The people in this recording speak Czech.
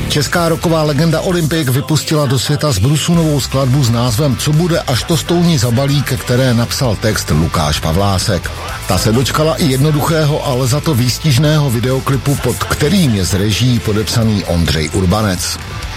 Česká rocková legenda Olympik vypustila do světa z brusu novou skladbu s názvem Co bude, až to stouní zabalí, ke které napsal text Lukáš Pavlásek. Ta se dočkala i jednoduchého, ale za to výstižného videoklipu, pod kterým je z režií podepsaný Ondřej Urbanec.